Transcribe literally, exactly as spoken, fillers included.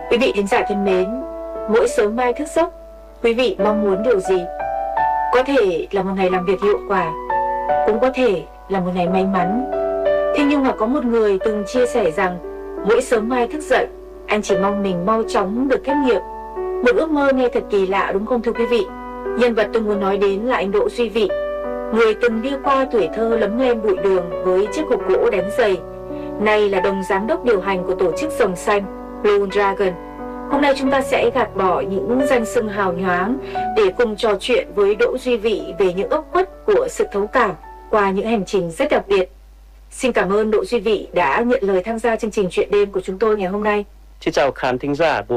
Quý vị thính giả thân mến, mỗi sớm mai thức giấc, quý vị mong muốn điều gì? Có thể là một ngày làm việc hiệu quả, cũng có thể là một ngày may mắn. Thế nhưng mà có một người từng chia sẻ rằng mỗi sớm mai thức dậy, anh chỉ mong mình mau chóng được kết nghiệp. Một ước mơ nghe thật kỳ lạ đúng không thưa quý vị? Nhân vật tôi muốn nói đến là anh Đỗ Duy Vị, người từng đi qua tuổi thơ lấm lem bụi đường với chiếc hộp gỗ đánh giày. Nay là đồng giám đốc điều hành của tổ chức Rồng Xanh Blue Dragon. Hôm nay chúng ta sẽ gạt bỏ những danh xưng hào nhoáng để cùng trò chuyện với Đỗ Duy Vị về những ốc khuất của sự thấu cảm qua những hành trình rất đặc biệt. Xin cảm ơn Đỗ Duy Vị đã nhận lời tham gia chương trình Chuyện đêm của chúng tôi ngày hôm nay. Xin chào khán thính giả của